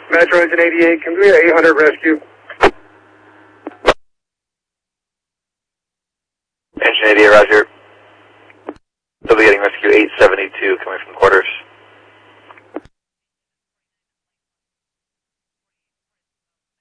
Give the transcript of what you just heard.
Metro Engine 88, can we get 800 rescue? Engine 88, roger. They'll be getting rescue 872 coming from quarters.